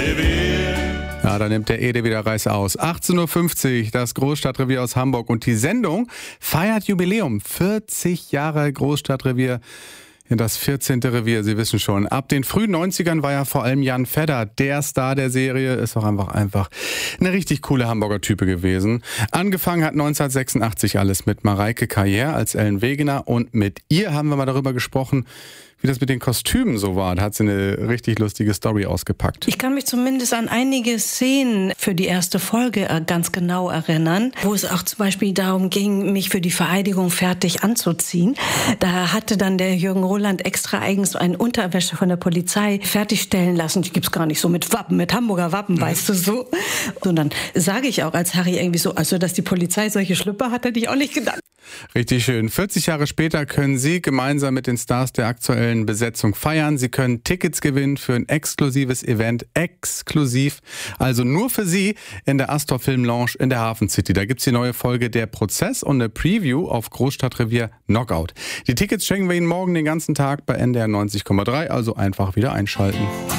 Ja, da nimmt der Ede wieder Reiß aus. 18.50 Uhr, das Großstadtrevier aus Hamburg. Und die Sendung feiert Jubiläum. 40 Jahre Großstadtrevier. In das 14. Revier, Sie wissen schon. Ab den frühen 90ern war ja vor allem Jan Fedder der Star der Serie. Ist auch einfach eine richtig coole Hamburger Type gewesen. Angefangen hat 1986 alles mit Mareike Carrière als Ellen Wegener. Und mit ihr haben wir mal darüber gesprochen, wie das mit den Kostümen so war. Da hat sie eine richtig lustige Story ausgepackt. Ich kann mich zumindest an einige Szenen für die erste Folge ganz genau erinnern, wo es auch zum Beispiel darum ging, mich für die Vereidigung fertig anzuziehen. Da hatte dann der Jürgen Roland extra eigens eine Unterwäsche von der Polizei fertigstellen lassen. Die gibt's gar nicht so mit Wappen, mit Hamburger Wappen, weißt du so. Und dann sage ich auch als Harry irgendwie so, also dass die Polizei solche Schlüpper hat, hätte ich auch nicht gedacht. Richtig schön. 40 Jahre später können Sie gemeinsam mit den Stars der aktuellen Besetzung feiern. Sie können Tickets gewinnen für ein exklusives Event, exklusiv, also nur für Sie in der Astor Film Lounge in der Hafen City. Da gibt's die neue Folge Der Prozess und eine Preview auf Großstadtrevier Knockout. Die Tickets schenken wir Ihnen morgen den ganzen Tag bei NDR 90,3, also einfach wieder einschalten.